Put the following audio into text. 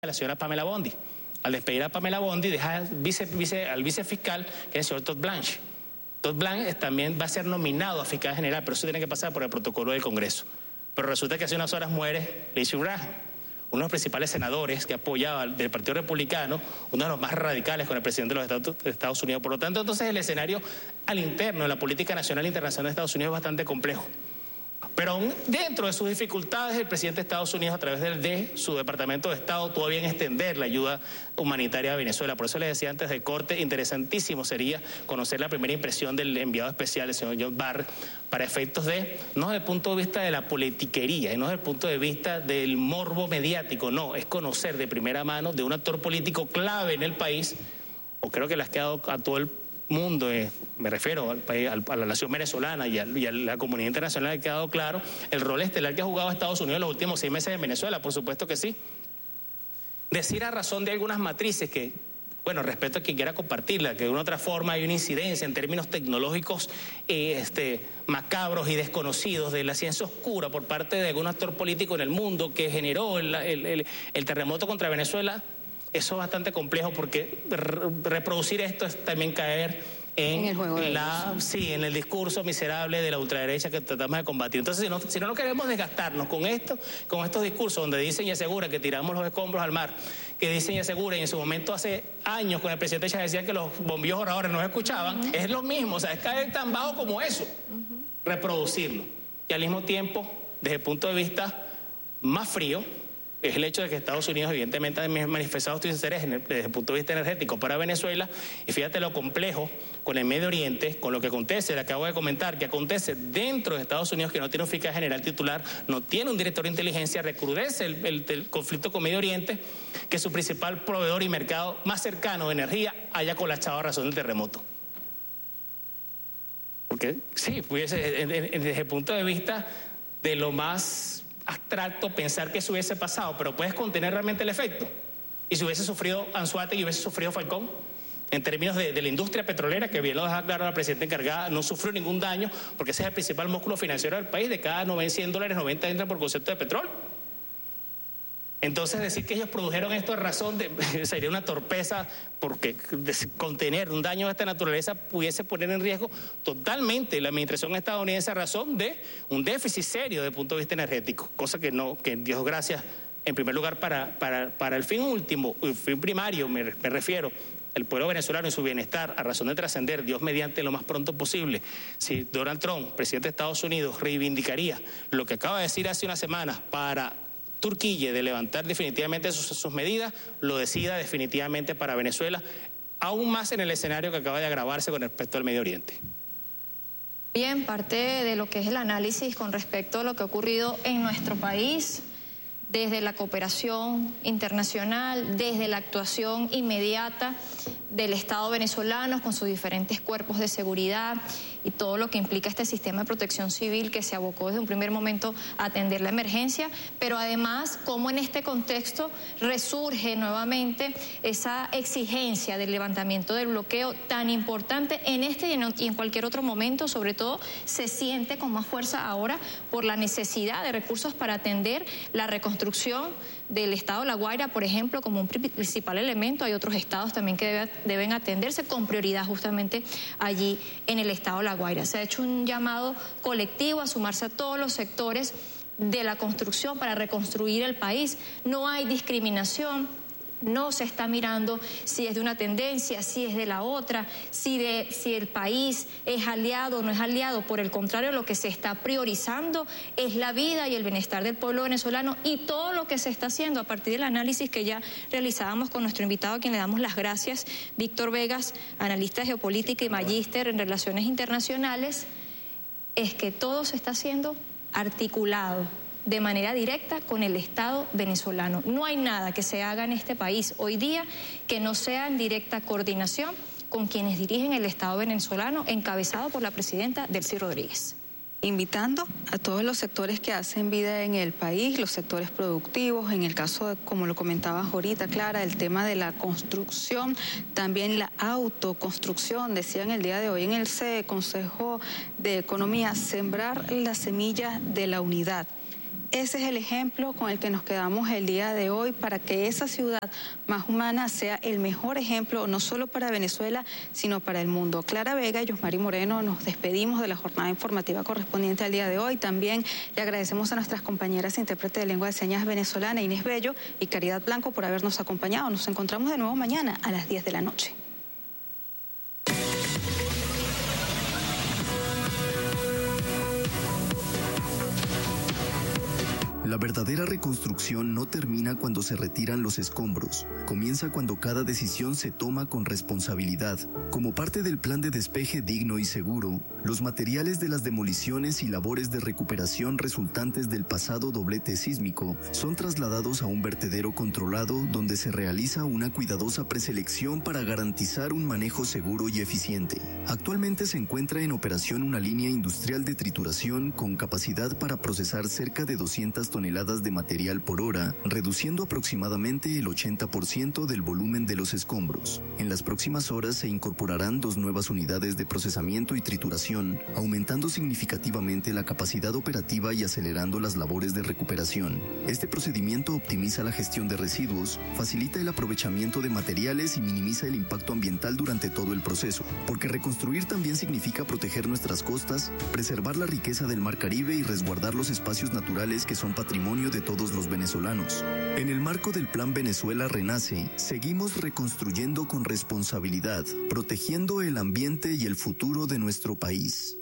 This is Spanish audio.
la señora Pamela Bondi. Al despedir a Pamela Bondi, deja al vicefiscal, que es el señor Todd Blanche. Todd Blanche también va a ser nominado a fiscal general, pero eso tiene que pasar por el protocolo del Congreso. Pero resulta que hace unas horas muere Lindsey Graham, uno de los principales senadores que apoyaba del Partido Republicano, uno de los más radicales con el presidente de los Estados Unidos. Por lo tanto, entonces el escenario al interno de la política nacional e internacional de Estados Unidos es bastante complejo. Pero aún dentro de sus dificultades, el presidente de Estados Unidos, a través de su Departamento de Estado, tuvo bien extender la ayuda humanitaria a Venezuela. Por eso les decía antes del corte, interesantísimo sería conocer la primera impresión del enviado especial, el señor John Barr, para efectos de, no desde el punto de vista de la politiquería, y no desde el punto de vista del morbo mediático, no, es conocer de primera mano de un actor político clave en el país, o creo que le ha quedado a todo el mundo, me refiero al país, a la nación venezolana y a la comunidad internacional, ha quedado claro el rol estelar que ha jugado Estados Unidos en los últimos 6 meses en Venezuela, por supuesto que sí. Decir a razón de algunas matrices que, bueno, respeto a quien quiera compartirla, que de una u otra forma hay una incidencia en términos tecnológicos macabros y desconocidos de la ciencia oscura por parte de algún actor político en el mundo que generó el terremoto contra Venezuela. Eso es bastante complejo porque reproducir esto es también caer en el discurso miserable de la ultraderecha que tratamos de combatir. Entonces, si no queremos desgastarnos con estos discursos donde dicen y aseguran que tiramos los escombros al mar, que dicen y aseguran, y en su momento hace años con el presidente Chávez decían que los bombillos oradores no escuchaban, es lo mismo, o sea, es caer tan bajo como eso, reproducirlo. Y al mismo tiempo, desde el punto de vista más frío, es el hecho de que Estados Unidos evidentemente ha manifestado sus intereses desde el punto de vista energético para Venezuela, y fíjate lo complejo con el Medio Oriente, con lo que acontece, le acabo de comentar, que acontece dentro de Estados Unidos, que no tiene un fiscal general titular, no tiene un director de inteligencia, recrudece el conflicto con Medio Oriente, que su principal proveedor y mercado más cercano de energía haya colapsado a razón del terremoto. Porque sí, desde el punto de vista de lo más abstracto pensar que eso hubiese pasado, pero puedes contener realmente el efecto. Y si hubiese sufrido Anzoátegui y hubiese sufrido Falcón, en términos de la industria petrolera, que bien lo deja claro la presidenta encargada, no sufrió ningún daño, porque ese es el principal músculo financiero del país. De cada $100, 90 entran por concepto de petróleo. Entonces decir que ellos produjeron esto a razón de sería una torpeza, porque contener un daño de esta naturaleza pudiese poner en riesgo totalmente la administración estadounidense a razón de un déficit serio desde el punto de vista energético, cosa que Dios gracias, en primer lugar para el fin último, el fin primario, me refiero, el pueblo venezolano y su bienestar, a razón de trascender, Dios mediante, lo más pronto posible. Si Donald Trump, presidente de Estados Unidos, reivindicaría lo que acaba de decir hace unas semanas para Turquía de levantar definitivamente sus medidas, lo decida definitivamente para Venezuela, aún más en el escenario que acaba de agravarse con respecto al Medio Oriente. Bien, parte de lo que es el análisis con respecto a lo que ha ocurrido en nuestro país, desde la cooperación internacional, desde la actuación inmediata del Estado venezolano con sus diferentes cuerpos de seguridad y todo lo que implica este sistema de protección civil que se abocó desde un primer momento a atender la emergencia, pero además cómo en este contexto resurge nuevamente esa exigencia del levantamiento del bloqueo tan importante en este y en cualquier otro momento, sobre todo se siente con más fuerza ahora por la necesidad de recursos para atender la reconstrucción del estado de La Guaira, por ejemplo, como un principal elemento. Hay otros estados también que deben atenderse con prioridad justamente allí en el estado de La Guaira. Se ha hecho un llamado colectivo a sumarse a todos los sectores de la construcción para reconstruir el país. No hay discriminación. No se está mirando si es de una tendencia, si es de la otra, si el país es aliado o no es aliado. Por el contrario, lo que se está priorizando es la vida y el bienestar del pueblo venezolano, y todo lo que se está haciendo a partir del análisis que ya realizábamos con nuestro invitado, a quien le damos las gracias, Víctor Vegas, analista de geopolítica y magíster en relaciones internacionales, es que todo se está haciendo articulado de manera directa con el Estado venezolano. No hay nada que se haga en este país hoy día que no sea en directa coordinación con quienes dirigen el Estado venezolano, encabezado por la presidenta Delcy Rodríguez. Invitando a todos los sectores que hacen vida en el país, los sectores productivos, en el caso de, como lo comentabas ahorita, Clara, el tema de la construcción, también la autoconstrucción, decían el día de hoy en el Consejo de Economía, sembrar la semilla de la unidad. ese es el ejemplo con el que nos quedamos el día de hoy para que esa ciudad más humana sea el mejor ejemplo, no solo para Venezuela, sino para el mundo. Clara Vega y Yosmari Moreno, nos despedimos de la jornada informativa correspondiente al día de hoy. También le agradecemos a nuestras compañeras intérpretes de lengua de señas venezolana, Inés Bello y Caridad Blanco, por habernos acompañado. Nos encontramos de nuevo mañana a las 10 de la noche. La verdadera reconstrucción no termina cuando se retiran los escombros, comienza cuando cada decisión se toma con responsabilidad. Como parte del plan de despeje digno y seguro, los materiales de las demoliciones y labores de recuperación resultantes del pasado doblete sísmico son trasladados a un vertedero controlado donde se realiza una cuidadosa preselección para garantizar un manejo seguro y eficiente. Actualmente se encuentra en operación una línea industrial de trituración con capacidad para procesar cerca de 200 toneladas de material por hora, reduciendo aproximadamente el 80% del volumen de los escombros. En las próximas horas se incorporarán 2 nuevas unidades de procesamiento y trituración, aumentando significativamente la capacidad operativa y acelerando las labores de recuperación. Este procedimiento optimiza la gestión de residuos, facilita el aprovechamiento de materiales y minimiza el impacto ambiental durante todo el proceso, porque reconstruir también significa proteger nuestras costas, preservar la riqueza del Mar Caribe y resguardar los espacios naturales que son patrimonio de todos los venezolanos. En el marco del Plan Venezuela Renace, seguimos reconstruyendo con responsabilidad, protegiendo el ambiente y el futuro de nuestro país.